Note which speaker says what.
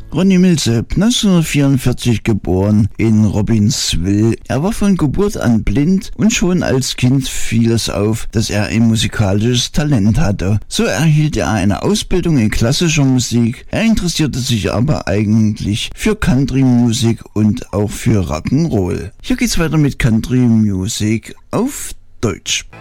Speaker 1: Ronnie Milsap, 1944 geboren in Robbinsville. Er war von Geburt an blind und schon als Kind fiel es auf, dass er ein musikalisches Talent hatte. So erhielt er eine Ausbildung in klassischer Musik. Er interessierte sich aber eigentlich für Country Music und auch für Rock'n'Roll. Hier geht's weiter mit Country Music auf Deutsch.